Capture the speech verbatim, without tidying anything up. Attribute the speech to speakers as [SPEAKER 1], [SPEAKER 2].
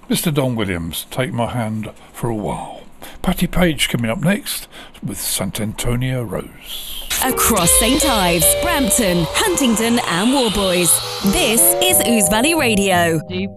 [SPEAKER 1] Mister Don Williams, Take My Hand for a While. Patti Page coming up next with Sant Antonio Rose.
[SPEAKER 2] Across Saint Ives, Brampton, Huntingdon and Warboys, this is Ouse Valley Radio.
[SPEAKER 3] Deep